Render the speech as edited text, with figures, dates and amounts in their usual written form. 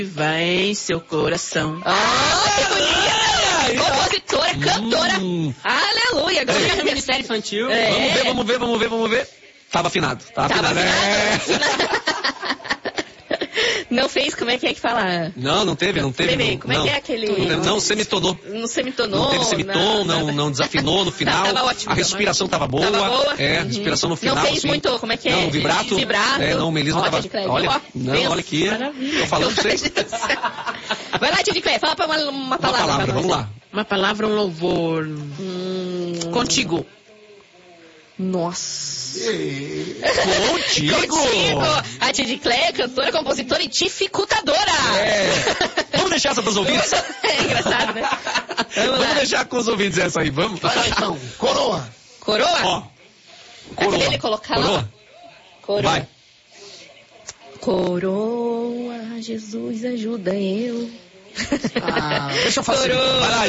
vai em seu coração. Que bonita! Compositora, cantora. Aleluia! Agora É Ministério Infantil. Vamos ver. Tava afinado. Não fez, como é que fala? Não teve. Como é que é aquele... Não semitonou. Não semitonou. Não teve semitom, não desafinou no final. Tava ótimo. A respiração tava boa. A respiração no final. Não fez assim. muito, como é que é? Não, vibrato. Não, o melisma tava... Olha aqui. Maravilha. Tô falando pra vocês. Vai lá, Tia de Clé, fala pra uma palavra. Vamos lá. Uma palavra, um louvor. Contigo. Nossa. Contigo. A Tia de Clé é cantora, compositora e dificultadora. Vamos deixar essa pros ouvintes? É engraçado, né? Vamos deixar com os ouvintes essa aí, vamos? Vai lá então, coroa. Coroa? Coroa. Ele colocar lá. Coroa. Vai. Coroa, Jesus, ajuda eu. Deixa eu fazer. Vai lá,